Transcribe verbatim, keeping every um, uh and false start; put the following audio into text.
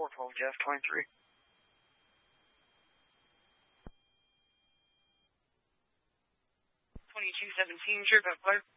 four twelve Jeff twenty-three. twenty-two seventeen, sure, but clear.